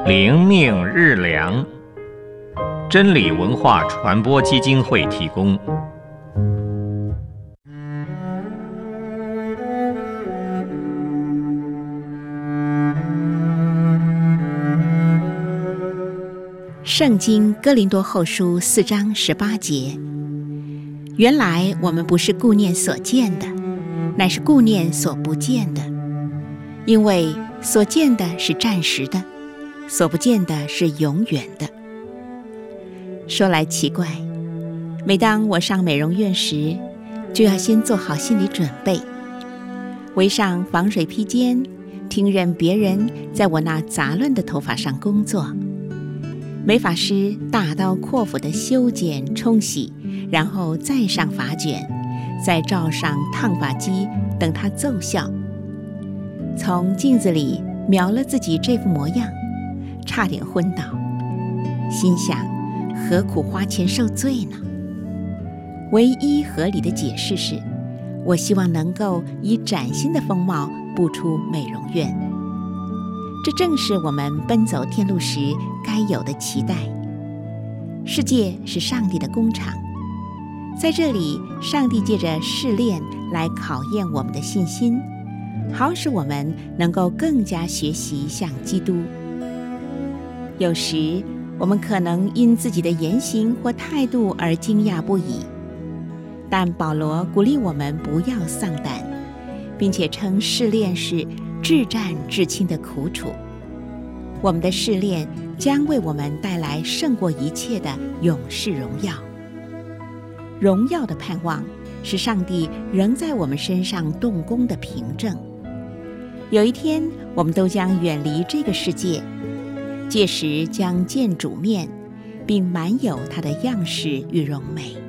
灵命日粮，真理文化传播基金会提供。 圣经哥林多后书4章18节，原来我们不是顾念所见的，乃是顾念所不见的，因为所见的是暂时的，所不见的是永远的。说来奇怪，每当我上美容院时，就要先做好心理准备，围上防水披肩，听任别人在我那杂乱的头发上工作。美发师大刀阔斧地修剪冲洗，然后再上发卷，再罩上烫发机，等它奏效。从镜子里瞄了自己这副模样，差点昏倒，心想何苦花钱受罪呢？唯一合理的解释是，我希望能够以崭新的风貌步出美容院。这正是我们奔走天路时该有的期待。世界是上帝的工厂，在这里，上帝借着试炼来考验我们的信心，好使我们能够更加学习像基督。有时我们可能因自己的言行或态度而惊讶不已，但保罗鼓励我们不要丧胆，并且称试炼是至战至轻的苦楚。我们的试炼将为我们带来胜过一切的永世荣耀。荣耀的盼望是上帝仍在我们身上动工的凭证。有一天，我们都将远离这个世界，届时将见主面，并满有他的样式与荣美。